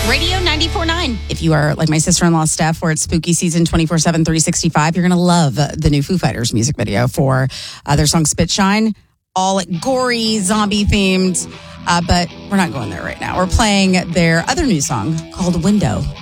Radio 94.9. If you are like my sister-in-law, Steph, where it's spooky season 24/7, 365, you're going to love the new Foo Fighters music video for their song Spitshine. All gory, zombie-themed, but we're not going there right now. We're playing their other new song called Window.